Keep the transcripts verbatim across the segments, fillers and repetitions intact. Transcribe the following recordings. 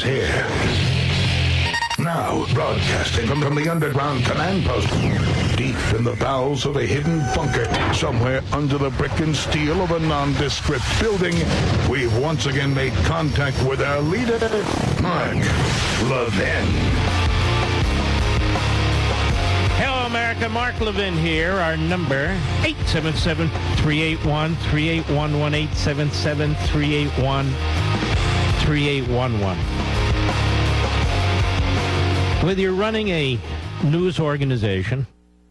is here. Now, broadcasting from, from the underground command post, deep in the bowels of a hidden bunker, somewhere under the brick and steel of a nondescript building, we've once again made contact with our leader, Mark Levin. Hello, America. Mark Levin here. Our number, eight seven seven, three eight one, three eight one one, eight seven seven, three eight one, three eight one one. Whether you're running a news organization,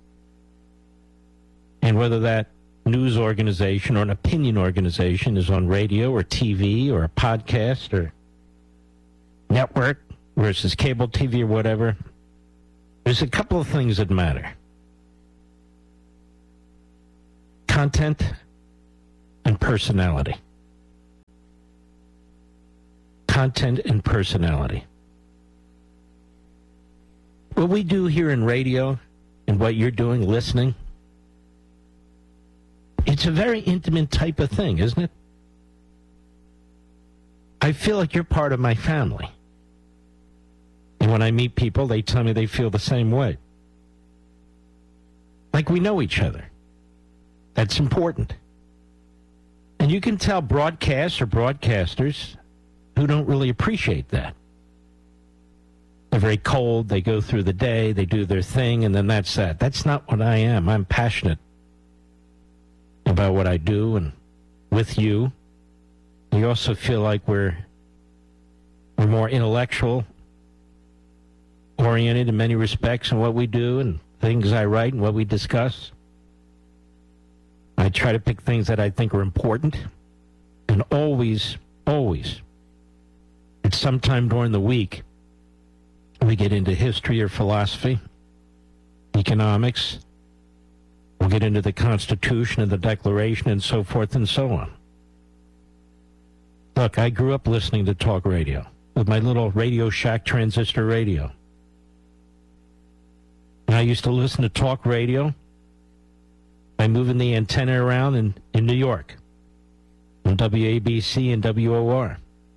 and whether that news organization or an opinion organization is on radio or T V or a podcast or network versus cable T V or whatever, there's a couple of things that matter. Content and personality. Content and personality. What we do here in radio and what you're doing, listening, it's a very intimate type of thing, isn't it? I feel like you're part of my family. And when I meet people, they tell me they feel the same way. Like we know each other. That's important. And you can tell broadcasts or broadcasters who don't really appreciate that. They're very cold, they go through the day, they do their thing, and then that's that. That's not what I am. I'm passionate about what I do and with you. You also feel like we're we're more intellectual oriented in many respects in what we do and things I write and what we discuss. I try to pick things that I think are important, and always, always, at some time during the week, we get into history or philosophy, economics. We'll get into the Constitution and the Declaration and so forth and so on. Look, I grew up listening to talk radio with my little Radio Shack transistor radio. And I used to listen to talk radio by moving the antenna around in, in New York on W A B C and W O R.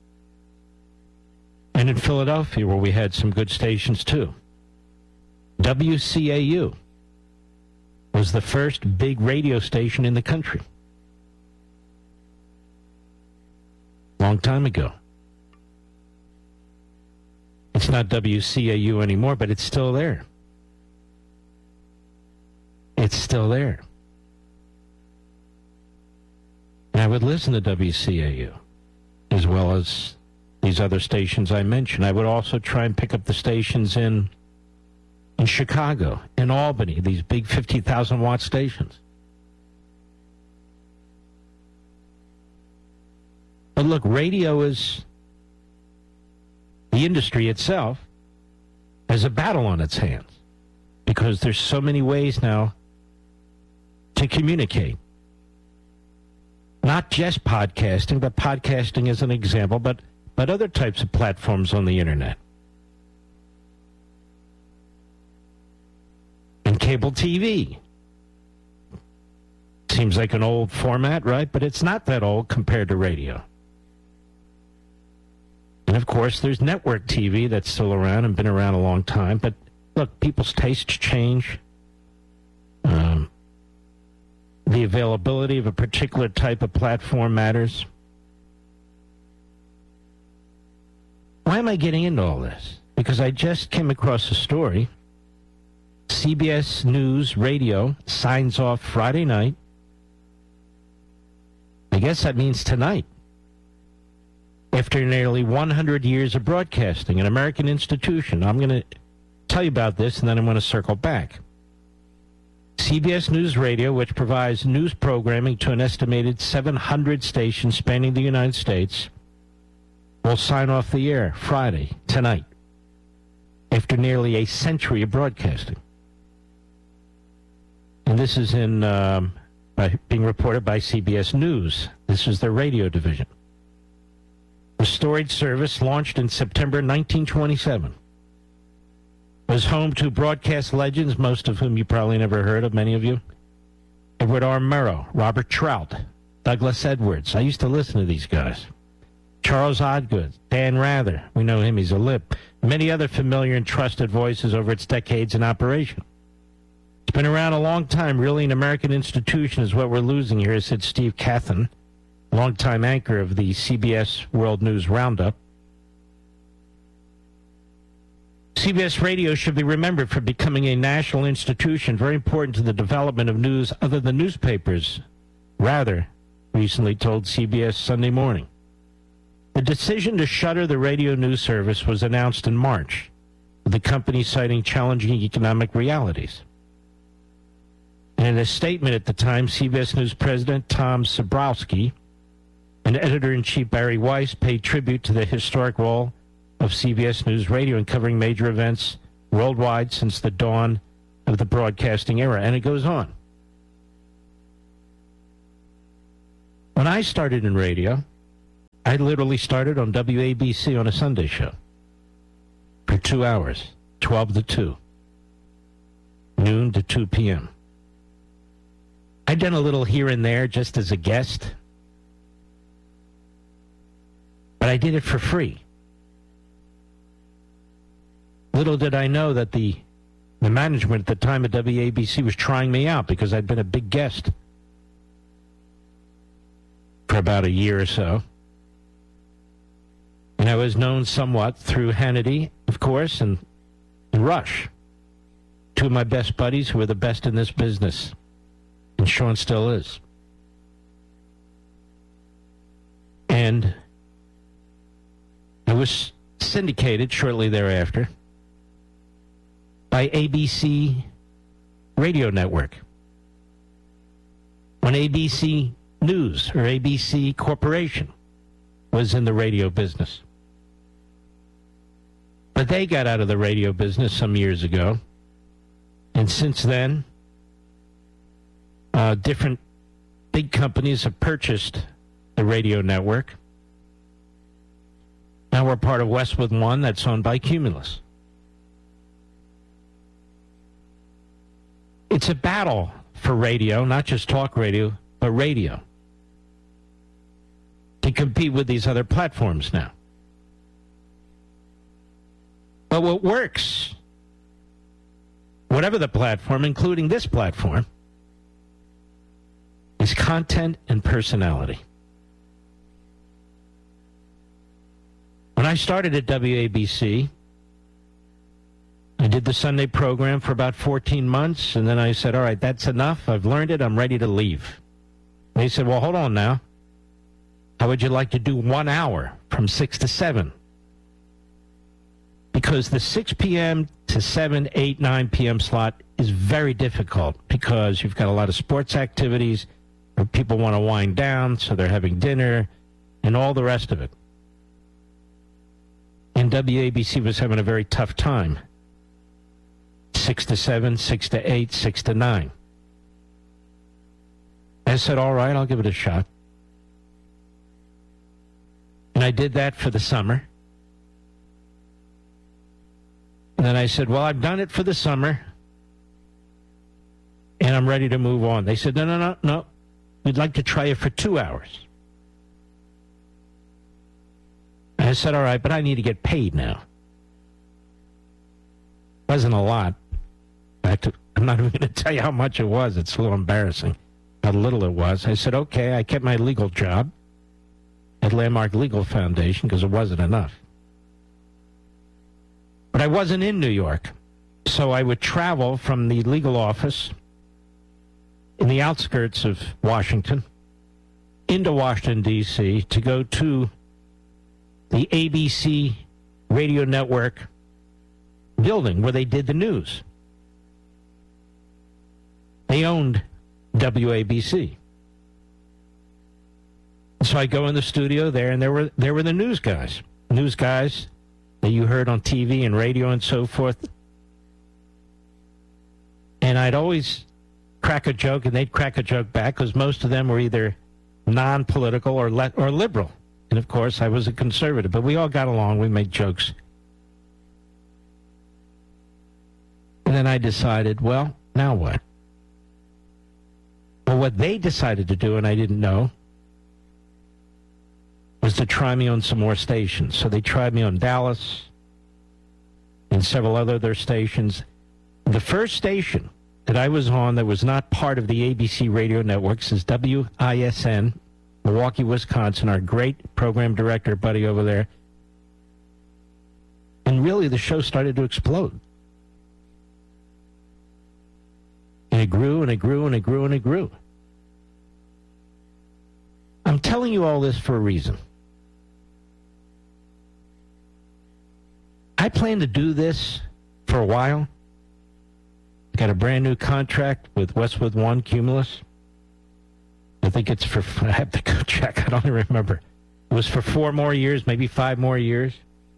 And in Philadelphia, where we had some good stations, too. W C A U was the first big radio station in the country. Long time ago. It's not W C A U anymore, but it's still there. It's still there. And I would listen to W C A U, as well as these other stations I mentioned. I would also try and pick up the stations in in Chicago, in Albany, these big fifty thousand watt stations. But look, radio is, the industry itself has a battle on its hands because there's so many ways now to communicate. Not just podcasting, but podcasting is an example, but but other types of platforms on the internet. And cable T V. Seems like an old format, right? But it's not that old compared to radio. And of course, there's network T V that's still around and been around a long time. But look, people's tastes change. Um, the availability of a particular type of platform matters. Why am I getting into all this? Because I just came across a story. C B S News Radio signs off Friday night. I guess that means tonight. After nearly one hundred years of broadcasting, an American institution. I'm going to tell you about this, and then I'm going to circle back. C B S News Radio, which provides news programming to an estimated seven hundred stations spanning the United States, will sign off the air Friday, tonight, after nearly a century of broadcasting. And this is in um, by, being reported by C B S News. This is their radio division. The storied service, launched in September nineteen twenty-seven, was home to broadcast legends, most of whom you probably never heard of, many of you. Edward R. Murrow, Robert Trout, Douglas Edwards. I used to listen to these guys. Charles Osgood, Dan Rather, we know him, he's a lip, many other familiar and trusted voices over its decades in operation. It's been around a long time. Really, an American institution is what we're losing here, said Steve Kathan, longtime anchor of the C B S World News Roundup. C B S Radio should be remembered for becoming a national institution, very important to the development of news other than newspapers, Rather recently told C B S Sunday Morning. The decision to shutter the radio news service was announced in March, with the company citing challenging economic realities. And in a statement at the time, C B S News President Tom Sabrowski and Editor-in-Chief Barry Weiss paid tribute to the historic role of C B S News Radio in covering major events worldwide since the dawn of the broadcasting era. And it goes on. When I started in radio, I literally started on W A B C on a Sunday show for two hours, twelve to two, noon to two p.m. I'd done a little here and there just as a guest, but I did it for free. Little did I know that the, the management at the time at W A B C was trying me out because I'd been a big guest for about a year or so. And I was known somewhat through Hannity, of course, and, and Rush, two of my best buddies who were the best in this business. And Sean still is. And it was syndicated shortly thereafter by A B C Radio Network. When A B C News or A B C Corporation was in the radio business. But they got out of the radio business some years ago. And since then, uh, different big companies have purchased the radio network. Now we're part of Westwood One that's owned by Cumulus. It's a battle for radio, not just talk radio, but radio, to compete with these other platforms now. But what works, whatever the platform, including this platform, is content and personality. When I started at W A B C, I did the Sunday program for about fourteen months, and then I said, all right, that's enough. I've learned it. I'm ready to leave. And they said, well, hold on now. How would you like to do one hour from six to seven? Because the six p.m. to seven, eight, nine p.m. slot is very difficult because you've got a lot of sports activities where people want to wind down, so they're having dinner and all the rest of it. And W A B C was having a very tough time. six to seven, six to eight, six to nine. I said, all right, I'll give it a shot. And I did that for the summer. And then I said, well, I've done it for the summer, and I'm ready to move on. They said, no, no, no, no. We'd like to try it for two hours. And I said, all right, but I need to get paid now. Wasn't a lot. In fact, I'm not even going to tell you how much it was. It's a little embarrassing how little it was. I said, okay, I kept my legal job at Landmark Legal Foundation because it wasn't enough. But I wasn't in New York, so I would travel from the legal office in the outskirts of Washington into Washington, D C to go to the A B C Radio Network building where they did the news. They owned W A B C. So I go in the studio there, and there were there were the news guys, news guys that you heard on T V and radio and so forth. And I'd always crack a joke, and they'd crack a joke back, because most of them were either non-political or le- or liberal. And, of course, I was a conservative. But we all got along. We made jokes. And then I decided, well, now what? Well, what they decided to do, and I didn't know, was to try me on some more stations. So they tried me on Dallas and several other other stations. The first station that I was on that was not part of the A B C radio networks is W I S N, Milwaukee, Wisconsin, our great program director buddy over there. And really the show started to explode. And it grew and it grew and it grew and it grew. I'm telling you all this for a reason. I plan to do this for a while. Got a brand new contract with Westwood One Cumulus. I think it's for, I have to go check, I don't even remember. It was for four more years, maybe five more years.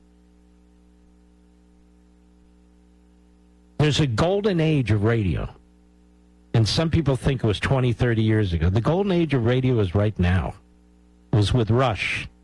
There's a golden age of radio. And some people think it was twenty, thirty years ago. The golden age of radio is right now. It was with Rush.